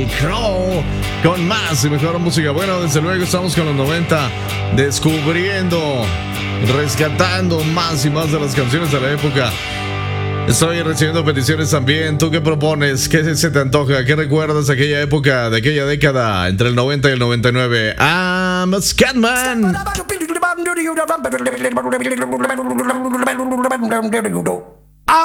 Crow con más y mejor música. Bueno, desde luego estamos con los 90, descubriendo, rescatando más y más de las canciones de la época. Estoy recibiendo peticiones también. ¿Tú qué propones? ¿Qué se te antoja? ¿Qué recuerdas de aquella época, de aquella década, entre el 90 y el 99? I'm a Scatman.